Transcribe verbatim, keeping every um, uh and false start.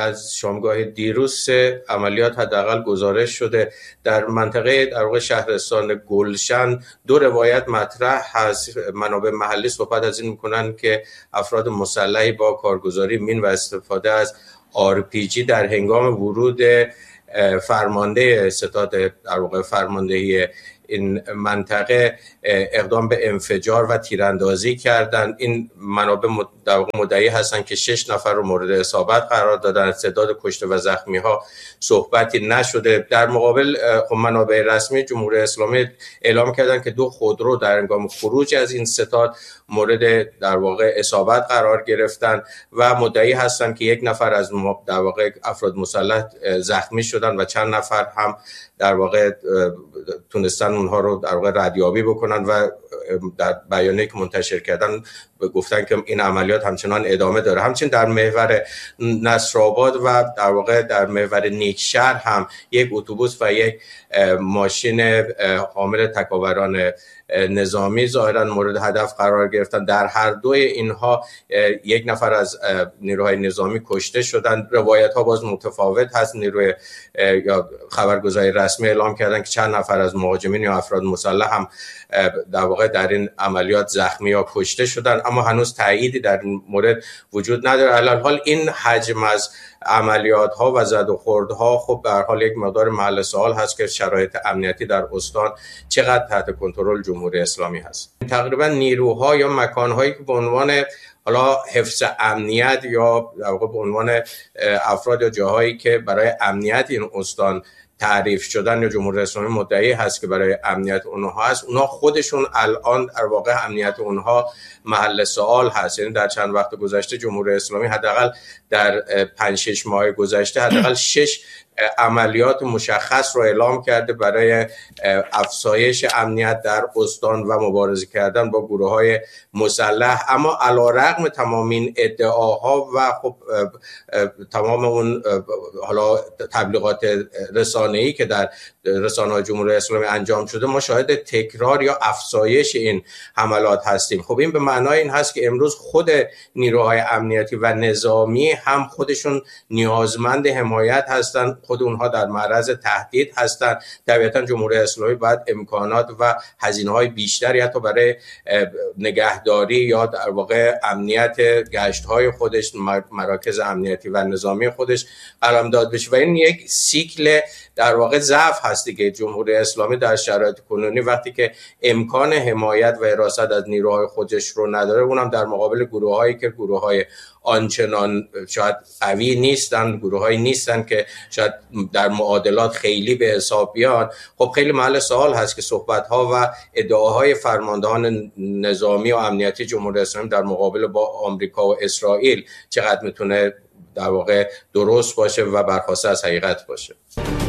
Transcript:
از شامگاه دیروز سه عملیات حداقل گزارش شده در منطقه در واقع شهرستان گلشن. دو روایت مطرح هست، منابع محلی صحبت از این میکنن که افراد مسلحی با کارگزاری مین و استفاده از آر پی جی در هنگام ورود فرمانده ستاد در واقع فرماندهی این منطقه اقدام به انفجار و تیراندازی کردند. این منابع در واقع مدعی هستند که شش نفر رو مورد اصابت قرار دادن. تعداد کشته و زخمی ها صحبتی نشده. در مقابل خب منابع رسمی جمهوری اسلامی اعلام کردند که دو خودرو در هنگام خروج از این ستاد مورد در واقع اصابت قرار گرفتن و مدعی هستند که یک نفر از در واقع افراد مسلح زخمی شدن و چند نفر هم در واقع تونستن اونها رو در واقع ردیابی بکنن و در بیانیه‌ای که منتشر کردن گفتن که این عملیات همچنان ادامه داره. همچنین در محور نصرآباد و در واقع در محور نیکشهر هم یک اتوبوس و یک ماشین حامل تکاوران نظامی ظاهرا مورد هدف قرار گرفتن. در هر دوی اینها یک نفر از نیروهای نظامی کشته شدند. روایت ها باز متفاوت هست. نیروی یا خبرگزاری رسمی اعلام کردن که چند نفر از مهاجمین یا افراد مسلح هم در واقع در این عملیات زخمی یا کشته شدند، اما هنوز تأییدی در این مورد وجود نداره. علاوه حال این حجم از عملیات ها و زد و خورد ها خب به هر حال یک مقدار محل سوال هست که شرایط امنیتی در استان چقدر تحت کنترل جمهوری اسلامی هست. تقریبا نیروها یا مکان هایی که به عنوان حالا حفظ امنیت یا در واقع به عنوان افراد یا جاهایی که برای امنیت این استان تعریف شدن یا جمهوری اسلامی مدعی هست که برای امنیت اونها هست، اونها خودشون الان در واقع امنیت اونها محل سوال هست. یعنی در چند وقت گذشته جمهوری اسلامی حداقل در پنج شش ماه گذشته حداقل شش عملیات مشخص رو اعلام کرده برای افزایش امنیت در استان و مبارزه کردن با گروه‌های مسلح. اما علیرغم تمام این ادعاها و خب تمام اون حالا تبلیغات رسانه‌ای که در رسانه‌های جمهوری اسلامی انجام شده، ما شاهد تکرار یا افزایش این حملات هستیم. خب این به معنای این هست که امروز خود نیروهای امنیتی و نظامی هم خودشون نیازمند حمایت هستند، خود اونها در معرض تهدید هستند. طبیعتا جمهوری اسلامی باید امکانات و هزینه‌های بیشتری حتی برای نگهداری یا در واقع امنیت گشت‌های خودش، مراکز امنیتی و نظامی خودش قلمداد بشه و این یک سیکل در واقع ضعف هست دیگه. جمهوری اسلامی در شرایط کنونی وقتی که امکان حمایت و حراست از نیروهای خودش رو نداره، اونم در مقابل گروه‌هایی که گروه‌های آنچنان شاید قوی نیستن، گروه‌هایی نیستن که شاید در معادلات خیلی به حساب بیان، خب خیلی محل سوال هست که صحبت‌ها و ادعاهای فرماندهان نظامی و امنیتی جمهوری اسلامی در مقابل با آمریکا و اسرائیل چقدر میتونه در واقع درست باشه و برخواسته از حقیقت باشه.